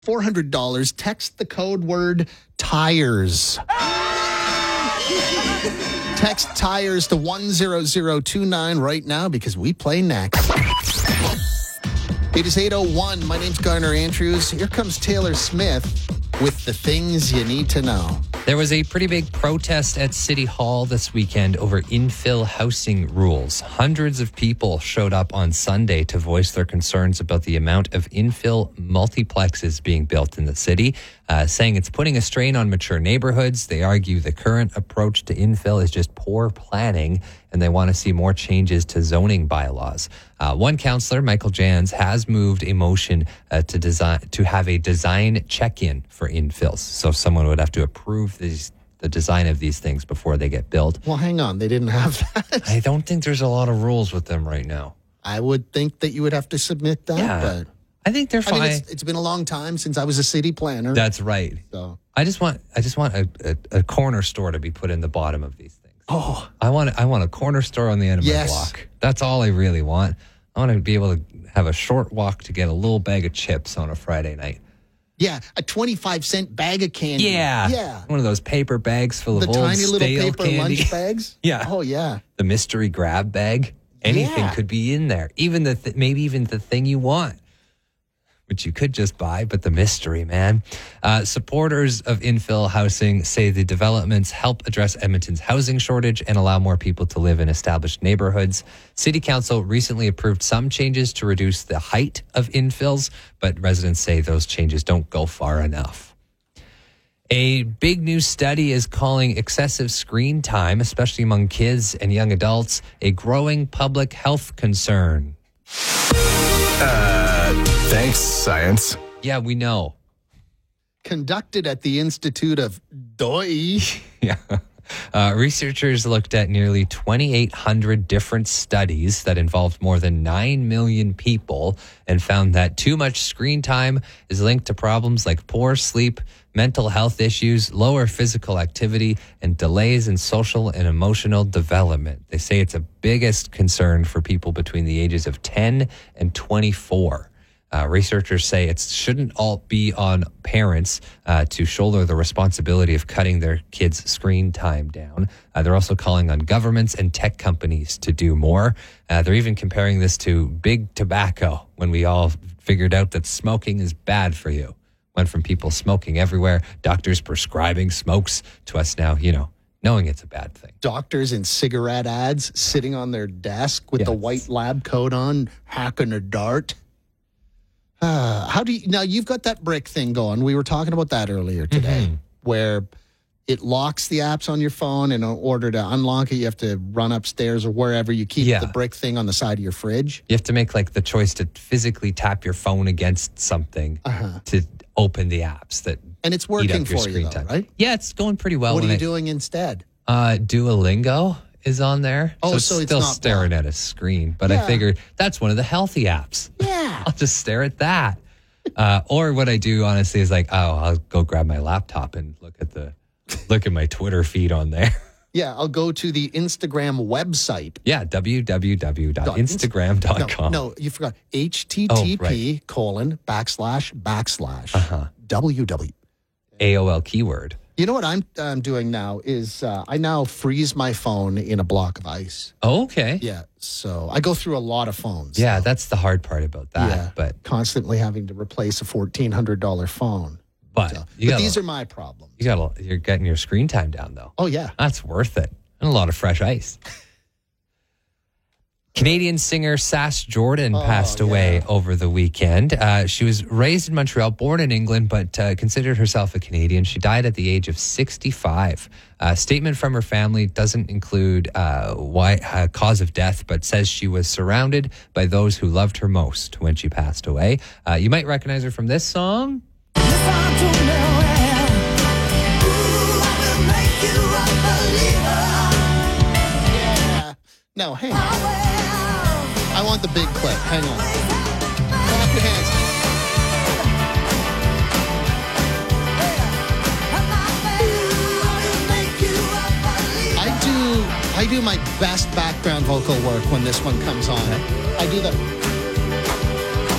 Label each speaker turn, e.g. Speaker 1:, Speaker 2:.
Speaker 1: $400. Text the code word tires. Text tires to 10029 right now because we play next. It is 8:01. My name's Garner Andrews. Here comes Taylor Smith with the things you need to know.
Speaker 2: There was a pretty big protest at City Hall this weekend over infill housing rules. Hundreds of people showed up on Sunday to voice their concerns about the amount of infill multiplexes being built in the city, saying it's putting a strain on mature neighborhoods. They argue the current approach to infill is just poor planning, and they want to see more changes to zoning bylaws. One councillor, Michael Jans, has moved a motion to have a design check-in for infills. So someone would have to approve the design of these things before they get built.
Speaker 1: Well, hang on. They didn't have that.
Speaker 2: I don't think there's a lot of rules with them right now.
Speaker 1: I would think that you would have to submit that.
Speaker 2: Yeah,
Speaker 1: but
Speaker 2: I think they're fine.
Speaker 1: I mean, it's been a long time since I was a city planner.
Speaker 2: That's right.
Speaker 1: So
Speaker 2: I just want a corner store to be put in the bottom of these things.
Speaker 1: Oh,
Speaker 2: I want a corner store on the end of my block. That's all I really want. I want to be able to have a short walk to get a little bag of chips on a Friday night.
Speaker 1: yeah, a 25-cent bag of candy.
Speaker 2: Yeah. One of those paper bags full
Speaker 1: The
Speaker 2: of old
Speaker 1: tiny little
Speaker 2: stale
Speaker 1: paper
Speaker 2: candy.
Speaker 1: lunch bags.
Speaker 2: Yeah.
Speaker 1: Oh, yeah.
Speaker 2: The mystery grab bag. Anything
Speaker 1: Yeah.
Speaker 2: could be in there. Even maybe even the thing you want, which you could just buy, but the mystery, man. Supporters of infill housing say the developments help address Edmonton's housing shortage and allow more people to live in established neighborhoods. City Council recently approved some changes to reduce the height of infills, but residents say those changes don't go far enough. A big new study is calling excessive screen time, especially among kids and young adults, a growing public health concern.
Speaker 3: Thanks, science.
Speaker 2: Yeah, we know.
Speaker 1: Conducted at the Institute of Doi.
Speaker 2: Yeah. Researchers looked at nearly 2,800 different studies that involved more than 9 million people and found that too much screen time is linked to problems like poor sleep, mental health issues, lower physical activity, and delays in social and emotional development. They say it's a biggest concern for people between the ages of 10 and 24. Researchers say it shouldn't all be on parents to shoulder the responsibility of cutting their kids' screen time down. They're also calling on governments and tech companies to do more. They're even comparing this to big tobacco, when we all figured out that smoking is bad for you. Went from people smoking everywhere, doctors prescribing smokes, to us now, knowing it's a bad thing.
Speaker 1: Doctors in cigarette ads sitting on their desk with the white lab coat on, hacking a dart. How do you, now you've got that brick thing going. We were talking about that earlier today, where it locks the apps on your phone, and in order to unlock it, you have to run upstairs or wherever you keep the brick thing on the side of your fridge.
Speaker 2: You have to make the choice to physically tap your phone against something to open the apps that
Speaker 1: and it's working for you, though, right?
Speaker 2: Yeah, it's going pretty well.
Speaker 1: What are you doing instead?
Speaker 2: Duolingo is on there.
Speaker 1: Oh,
Speaker 2: so it's still
Speaker 1: not
Speaker 2: staring at a screen, but I figured that's one of the healthy apps.
Speaker 1: Yeah.
Speaker 2: I'll just stare at that. Or what I do, honestly, is I'll go grab my laptop and look at my Twitter feed on there.
Speaker 1: Yeah, I'll go to the Instagram website.
Speaker 2: Yeah, www.instagram.com.
Speaker 1: No, you forgot. http:///www.
Speaker 2: AOL keyword.
Speaker 1: You know what I'm doing now is I now freeze my phone in a block of ice.
Speaker 2: Oh, okay.
Speaker 1: Yeah, so I go through a lot of phones.
Speaker 2: Yeah, that's the hard part about that.
Speaker 1: Yeah,
Speaker 2: but
Speaker 1: constantly having to replace a $1,400 phone.
Speaker 2: But
Speaker 1: these are my problems.
Speaker 2: You're getting your screen time down, though.
Speaker 1: Oh, yeah.
Speaker 2: That's worth it. And a lot of fresh ice. Canadian singer Sass Jordan passed away over the weekend. She was raised in Montreal, born in England, but considered herself a Canadian. She died at the age of 65. A statement from her family doesn't include cause of death, but says she was surrounded by those who loved her most when she passed away. You might recognize her from this song.
Speaker 1: No, hang on. I want the big clip. Hang on. Clap your hands. I do my best background vocal work when this one comes on. I do the